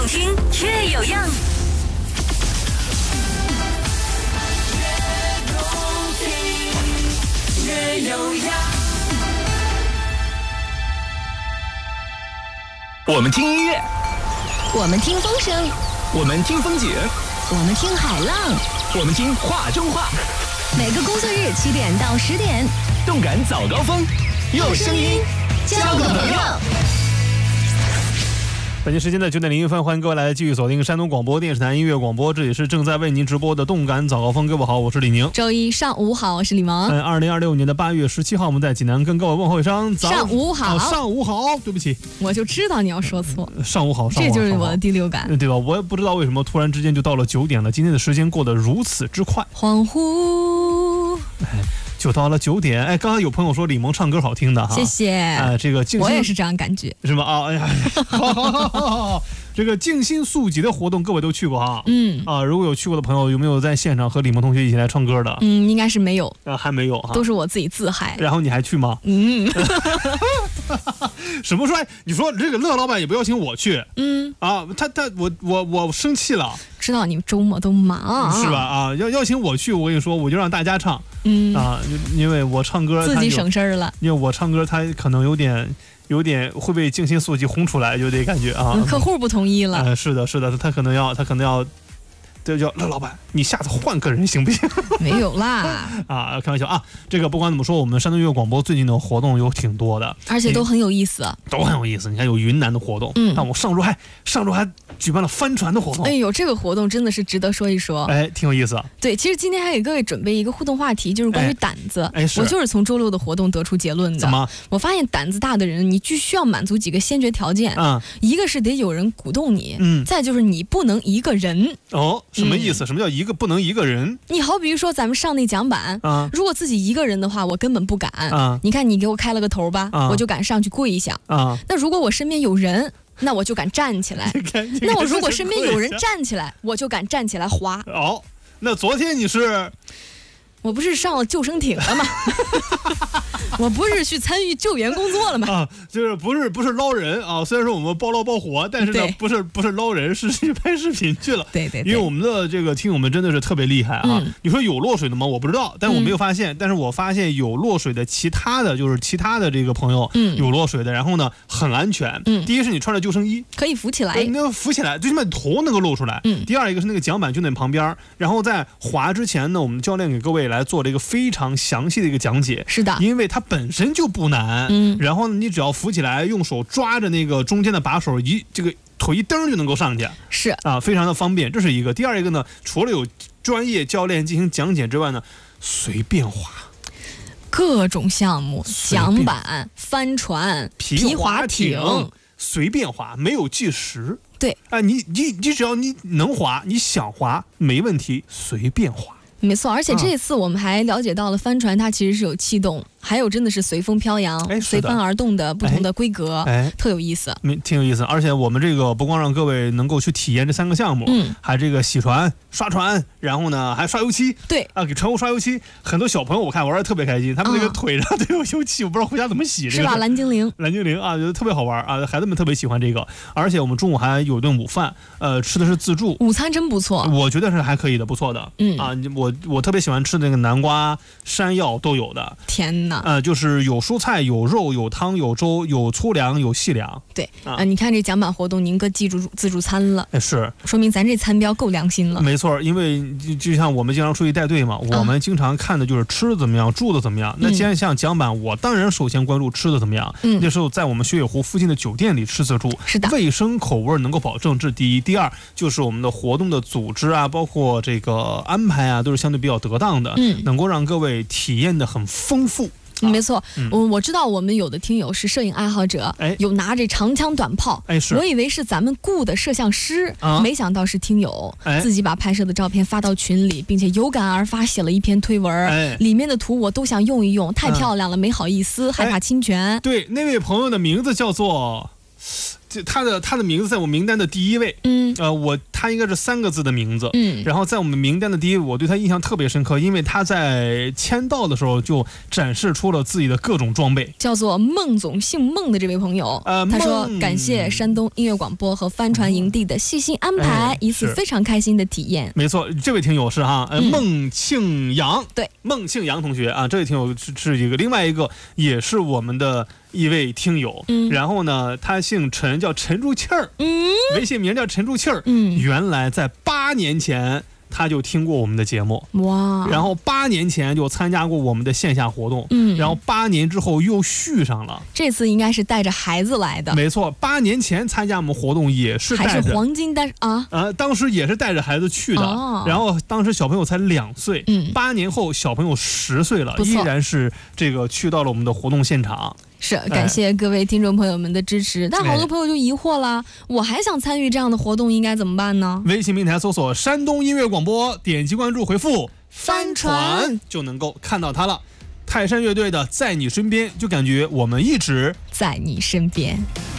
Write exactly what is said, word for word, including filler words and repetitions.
动听，越有样。越动听，越有样。 我们听音乐， 我们听风声， 我们听风景， 我们听海浪， 我们听话中话。 每个工作日七点到十点， 动感早高峰，用声音交个朋友。 北京时间的九点零一分，欢迎各位来继续锁定山东广播电视台音乐广播，这里是正在为您直播的动感早高峰。各位好，我是李宁。 周一上午好，我是李萌。 嗯，二零二六年的八月十七号，我们在济南跟各位问候一声早上午好、 哦。上午好，对不起， 我就知道你要说错。 上午好，上午好， 这就是我的第六感， 对吧？我也不知道为什么突然之间就到了九点了，今天的时间过得如此之快， 恍惚。 哎。就到了九点，哎，刚才有朋友说李萌唱歌好听的哈， 谢谢。 哎、呃，这个静心， 我也是这样感觉， 是吗？啊，哎呀，好好好好好，这个静心速集的活动，各位都去过哈。 嗯啊，如果有去过的朋友，有没有在现场和李萌同学一起来唱歌的？ 嗯，应该是没有， 啊，还没有哈， 都是我自己自嗨。 然后你还去吗？ 嗯， 什么说？你说这个乐老板也不邀请我去， 嗯啊，他他我我我生气了。 知道你周末都忙， 是吧？啊，要邀请我去，我跟你说，我就让大家唱， 嗯啊，因为我唱歌自己省事儿了， 因为我唱歌他可能有点有点会被静心速记轰出来，有点感觉啊。 嗯、客户不同意了， 呃，是的，是的，他可能要他可能要。这叫乐老板，你下次换个人行不行？ 没有啦， 啊，开玩笑啊！这个不管怎么说，我们山东音乐广播最近的活动有挺多的， 而且都很有意思， 都很有意思。你看有云南的活动，嗯，看我上周还上周还举办了帆船的活动。 哎呦，这个活动真的是值得说一说， 哎，挺有意思。 对，其实今天还给各位准备一个互动话题，就是关于胆子。 哎，哎是我就是从周六的活动得出结论的。 怎么？ 我发现胆子大的人，你就需要满足几个先决条件啊、嗯，一个是得有人鼓动你，嗯，再就是你不能一个人。 哦，什么意思？嗯、什么叫？一个不能一个人， 你好比说咱们上那讲板啊，如果自己一个人的话，我根本不敢啊。你看你给我开了个头吧，啊、我就敢上去跪一下啊。那如果我身边有人，那我就敢站起来。那我如果身边有人站起来，我就敢站起来滑。 哦，那昨天你是？ 我不是上了救生艇了吗？我不是去参与救援工作了吗？ 啊，就是不是不是捞人啊！虽然说我们包捞包活，但是呢，不是不是捞人，是去拍视频去了。 对 对, 对。 因为我们的这个听友们真的是特别厉害啊！嗯、你说有落水的吗？我不知道，但是我没有发现。嗯、但是我发现有落水的其他的就是其他的这个朋友，嗯，有落水的，然后呢很安全。嗯。第一是你穿着救生衣， 可以浮起来， 那个浮起来，最起码头能够露出来。嗯。第二一个是那个桨板就在旁边，然后在滑之前呢，我们教练给各位来做了一个非常详细的一个讲解。 是的， 因为它本身就不难，嗯，然后呢，你只要浮起来，用手抓着那个中间的把手，一这个腿一蹬就能够上去， 是啊，非常的方便。这是一个。第二一个呢，除了有专业教练进行讲解之外呢，随便滑， 各种项目，桨板、帆船、皮划艇， 随便滑，没有计时。 对， 啊，你你你只要你能滑，你想滑没问题，随便滑。 没错，而且这次我们还了解到了帆船它其实是有气动，还有真的是随风飘扬、 哎、 随帆而动的不同的规格， 哎， 特有意思， 挺有意思。而且我们这个不光让各位能够去体验这三个项目，嗯，还这个洗船、刷船，然后呢还刷油漆， 对啊，给船坞刷油漆。很多小朋友我看玩的特别开心，他们那个腿上都有油漆，我不知道回家怎么洗。 是吧？蓝精灵， 蓝精灵啊，觉得特别好玩啊，孩子们特别喜欢这个。而且我们中午还有顿午饭，呃，吃的是自助， 午餐真不错， 我觉得是还可以的，不错的。嗯啊，我我特别喜欢吃那个南瓜、山药都有的。 天哪！ 呃，就是有蔬菜、有肉、有汤、有粥、有粗粮、有细粮。 对啊、呃，你看这桨板活动，宁哥记住自助餐了， 哎，是， 说明咱这餐标够良心了。 没错，因为就就像我们经常出去带队嘛，我们经常看的就是吃的怎么样，住的怎么样。那既然像桨板，我当然首先关注吃的怎么样。嗯，那时候在我们雪野湖附近的酒店里吃自助， 是的， 卫生口味能够保证，这是第一。第二就是我们的活动的组织啊，包括这个安排啊，都是相对比较得当的，嗯，能够让各位体验的很丰富。 啊、没错，嗯、我我知道我们有的听友是摄影爱好者，哎，有拿着长枪短炮， 哎，是， 我以为是咱们雇的摄像师，啊、没想到是听友，哎，自己把拍摄的照片发到群里，并且有感而发写了一篇推文，哎，里面的图我都想用一用，太漂亮了，嗯、没好意思，害怕侵权。 哎、对，那位朋友的名字叫做。他的他的名字在我名单的第一位，嗯， 呃，我他应该是三个字的名字，嗯，然后在我们名单的第一，我对他印象特别深刻，因为他在签到的时候就展示出了自己的各种装备。 叫做孟总姓孟的这位朋友，呃，他说感谢山东音乐广播和帆船营地的细心安排，哎、一次非常开心的体验。 没错，这位听友是哈，呃，嗯、孟庆阳， 对， 孟庆阳同学啊，这位听友是是一个，另外一个也是我们的一位听友，嗯，然后呢，他姓陈，叫陈柱气儿，嗯，微信名叫陈柱气儿，嗯，原来在八年前他就听过我们的节目，哇，然后八年前就参加过我们的线下活动，嗯，然后八年之后又续上了， 这次应该是带着孩子来的， 没错，八年前参加我们活动也是带着， 还是黄金单啊， 呃，当时也是带着孩子去的，哦、然后当时小朋友才两岁，嗯，八年后小朋友十岁了，依然是这个去到了我们的活动现场。 是，感谢各位听众朋友们的支持。但好多朋友就疑惑了，我还想参与这样的活动，应该怎么办呢？ 微信平台搜索山东音乐广播，点击关注，回复帆船就能够看到它了。泰山乐队的在你身边，就感觉我们一直在你身边。